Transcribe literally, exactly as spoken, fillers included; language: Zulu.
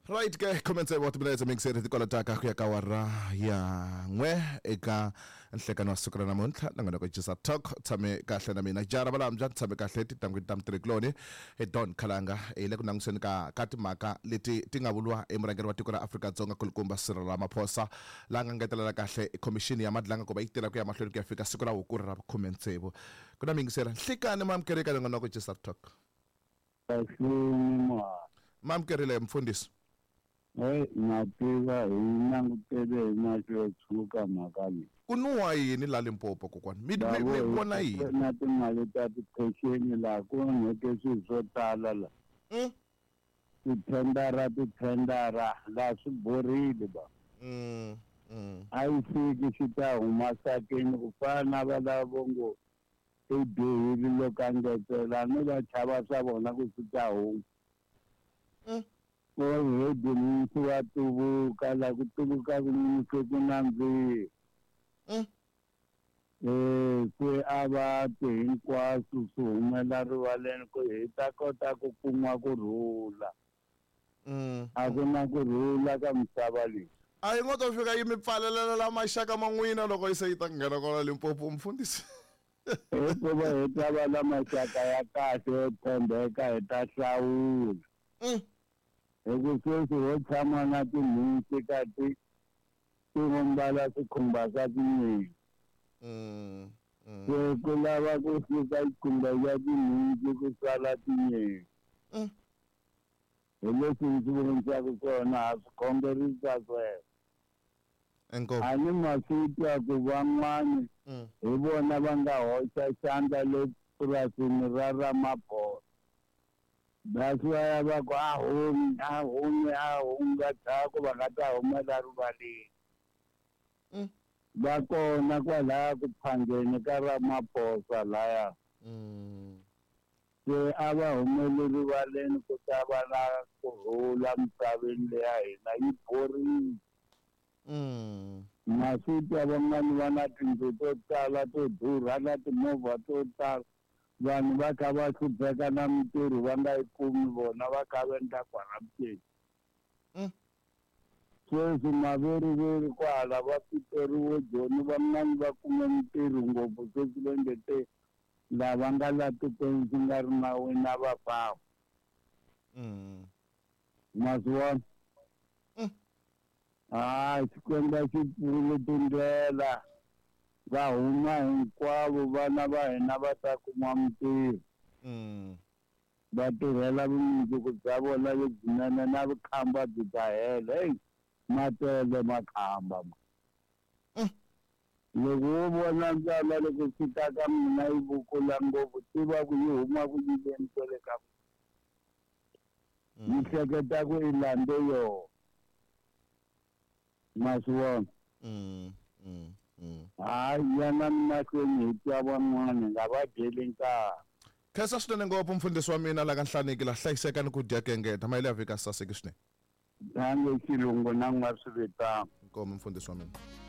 Right ke comments about minutes mixere ti kolota ka ya ka wara ya ngwe eka nhlekano wasukura namuntlha nangana ko jisa talk tshame kahle na mina jara bala mja tshame kahle ti tangwi tam triklone e Don Khalanga e le kunangiseni ka ka timhaka leti tingavulwa emurangeri wa tiko ra Afrika Dzonga Kulukumba Cyril Ramaphosa la nga ngetelela kahle commission ya madlanga ko ba itela ku ya mahlweni ku ya fika siku ra hukuri ra khumetsebo kuna mingisera hlikane mamkereka ngana ko jisa talk mamkerile mfundisi Eh nativa inangutele nacho tsuka makali kunuwa yini la Limpopo kokwani mi mi vona yini na timali ta pension la ku ngeke swo tala la mm tithendara tithendara la swiborile ba mm mm ai fiki xita huma sakeni ku fana va lavo ngo e dehile lokangetela no va chava swa vona ku sita huma mm oh dini tuwa tuvu kala kutubuka kunike kunanzi mm eh se ava hinkwaswo swi humela rivaleni ku hi ta kota ku kuma kurhula mm a ku na kurhula ka misava leyi a yi ngo to fika yi mi pfalelela la maxaka man'wina loko yi se yi ta nghena kola Limpopo mfundisi hi ku va hi ta va la maxaka ya kahle yo tshembeka hi ta hlawula mm Ego sweswi ho tshama na tinhundzu ka ti ti mbala swikhumba swa tinyingi mm se ku lava ku fika ikhumba ya tinhundzu ku sala tinyingi mm hi leswi ndzi vonisaka swona ha swi khomberisa sweswo enko a ni maswitwa ku van'wani hi vona va nga hoxa xandla le purasini ra Ramaphosa that's why va ku a humi a humi a hunga thako va nga ta humela rivaleni mm va kona kwalaha ku phangeni ka Ramaphosa laya mm se a va humele rivaleni ku ta va na kurhula misaveni leya hina yi borile mm maswitwa van'wani va na tindlu to tala to durha na timovha to tala vanhu va kha va hlupheka na mitirho va nga yi kumi vona va kha va endla corruption mm sweswi maveriveri kwala va piteriwe joni van'wani va kume mitirho ngopfu sweswi va ngete lava nga la tikweni swi nga ri nawini na va famba mm maswona mm hayi xikwembu xi pfule tindlela va huma hinkwavo vana va hina va ta kuma mitirho mm va tirhela vumundzuku bya vona lebyinene na vukhamba byi ta hela heyi ma tele makhamba mm loko wo vona ndlala loko fika ka mina yi vukula ngopfu tiva ku yi huma ku yileni kwele ka yi hleketa ku i lande yoho ma swi vona mm mm hayi yana mahlweni hi twa van'wana nga va dyeli nkarhi khesa swinene ngopfu mfundisi wa mina la ka nhlaniki la hlayiseka ni ku dya kengeta mayile ya vika saseki swinene thange xilungu na n'wa swi vitana inkomo mfundisi wa mina